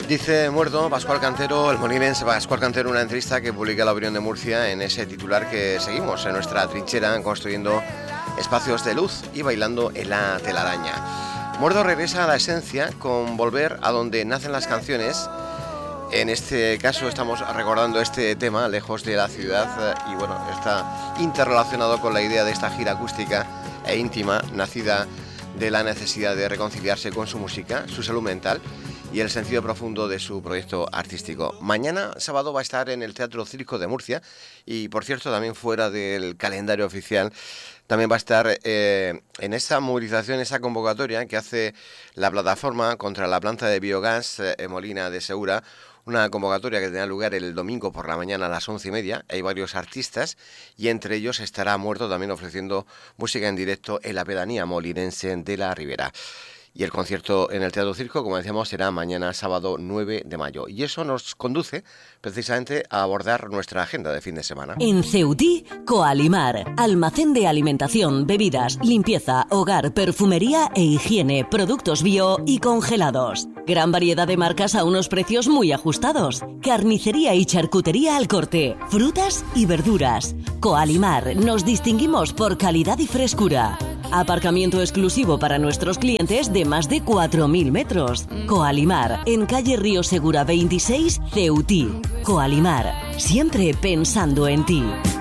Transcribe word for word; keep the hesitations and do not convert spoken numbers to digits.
Dice muerto Pascual Cantero, el molinense Pascual Cantero, en una entrevista que publica La Opinión de Murcia, en ese titular que seguimos en nuestra trinchera, construyendo espacios de luz y bailando en la telaraña. Muerto regresa a la esencia con volver a donde nacen las canciones. En este caso estamos recordando este tema, Lejos de la ciudad, y bueno, está interrelacionado con la idea de esta gira acústica e íntima, nacida de la necesidad de reconciliarse con su música, su salud mental y el sentido profundo de su proyecto artístico. Mañana, sábado, va a estar en el Teatro Circo de Murcia y, por cierto, también fuera del calendario oficial, también va a estar eh, en esa movilización, esa convocatoria que hace la plataforma contra la planta de biogás eh, Molina de Segura, una convocatoria que tendrá lugar el domingo por la mañana a las once y media. Hay varios artistas y entre ellos estará Muerto también ofreciendo música en directo en la pedanía molinense de la Ribera. Y el concierto en el Teatro Circo, como decíamos, será mañana sábado nueve de mayo. Y eso nos conduce precisamente a abordar nuestra agenda de fin de semana. En Ceutí, Coalimar, almacén de alimentación, bebidas, limpieza, hogar, perfumería e higiene, productos bio y congelados. Gran variedad de marcas a unos precios muy ajustados. Carnicería y charcutería al corte, frutas y verduras. Coalimar, nos distinguimos por calidad y frescura. Aparcamiento exclusivo para nuestros clientes de más de cuatro mil metros. Coalimar, en calle Río Segura veintiséis, Ceutí. Coalimar, siempre pensando en ti.